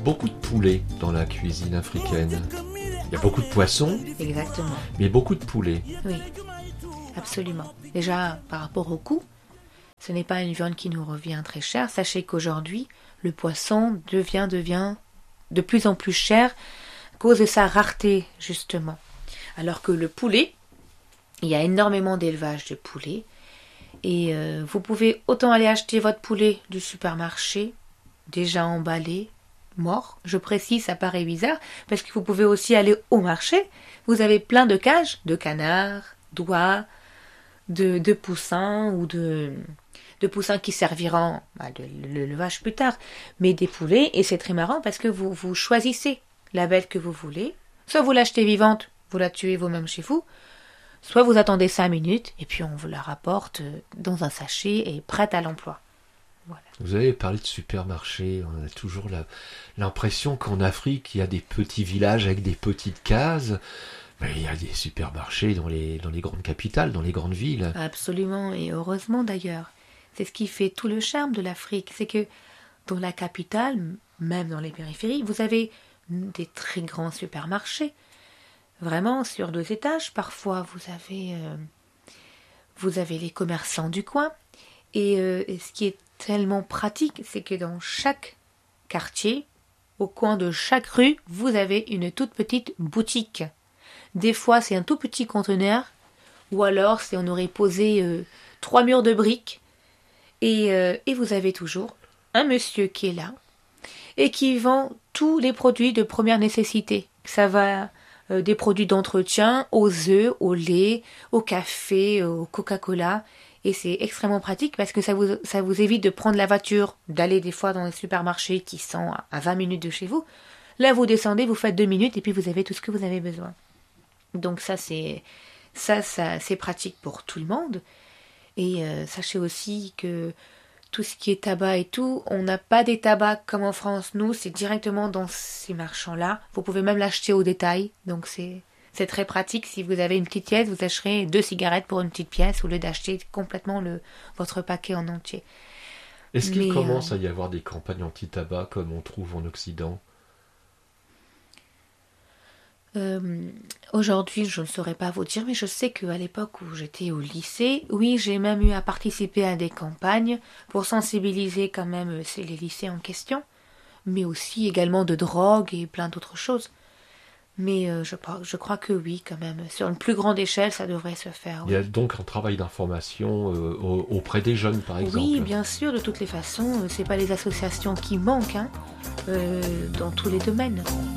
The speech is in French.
beaucoup de poulet dans la cuisine africaine. Il y a beaucoup de poissons. Exactement. Mais beaucoup de poulet. Oui, absolument. Déjà, par rapport au coût, ce n'est pas une viande qui nous revient très cher. Sachez qu'aujourd'hui, le poisson devient de plus en plus cher à cause de sa rareté, justement. Alors que le poulet, il y a énormément d'élevage de poulets. Et vous pouvez autant aller acheter votre poulet du supermarché, déjà emballé, mort. Je précise, ça paraît bizarre, parce que vous pouvez aussi aller au marché. Vous avez plein de cages, de canards, d'oies, de poussins ou de poussins qui serviront de l'élevage plus tard, mais des poulets, et c'est très marrant parce que vous choisissez la bête que vous voulez. Soit vous l'achetez vivante, vous la tuez vous-même chez vous, soit vous attendez 5 minutes et puis on vous la rapporte dans un sachet et prête à l'emploi. Voilà. Vous avez parlé de supermarchés, on a toujours l'impression qu'en Afrique, il y a des petits villages avec des petites cases. Mais il y a des supermarchés dans les grandes capitales, dans les grandes villes. Absolument, et heureusement d'ailleurs. C'est ce qui fait tout le charme de l'Afrique, c'est que dans la capitale, même dans les périphéries, vous avez des très grands supermarchés. Vraiment, sur 2 étages, parfois vous avez les commerçants du coin. Et ce qui est tellement pratique, c'est que dans chaque quartier, au coin de chaque rue, vous avez une toute petite boutique. Des fois, c'est un tout petit conteneur, ou alors on aurait posé 3 murs de briques, et vous avez toujours un monsieur qui est là, et qui vend tous les produits de première nécessité. Ça va des produits d'entretien, aux œufs, au lait, au café, au Coca-Cola, et c'est extrêmement pratique parce que ça vous évite de prendre la voiture, d'aller des fois dans les supermarchés qui sont à 20 minutes de chez vous. Là, vous descendez, vous faites 2 minutes, et puis vous avez tout ce que vous avez besoin. Donc ça c'est pratique pour tout le monde. Et sachez aussi que tout ce qui est tabac et tout, on n'a pas des tabacs comme en France. Nous, c'est directement dans ces marchands-là. Vous pouvez même l'acheter au détail. Donc c'est très pratique. Si vous avez une petite pièce, vous achèterez 2 cigarettes pour une petite pièce au lieu d'acheter complètement votre paquet en entier. Est-ce qu'il commence à y avoir des campagnes anti-tabac comme on trouve en Occident ? Aujourd'hui, je ne saurais pas vous dire, mais je sais qu'à l'époque où j'étais au lycée, oui, j'ai même eu à participer à des campagnes pour sensibiliser quand même les lycées en question, mais aussi également de drogue et plein d'autres choses. Mais je crois que oui, quand même, sur une plus grande échelle, ça devrait se faire. Oui. Il y a donc un travail d'information auprès des jeunes, par exemple. Oui, bien sûr, de toutes les façons, c'est pas les associations qui manquent, dans tous les domaines.